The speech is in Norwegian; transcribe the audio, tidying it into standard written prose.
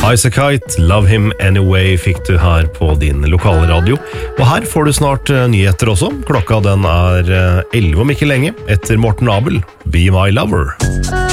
Highasakite, Love Him Anyway fikk du her på din lokale radio. Og her får du snart nyheter også. Klokka den er 11 om ikke lenge, etter Morten Abel, Be My Lover.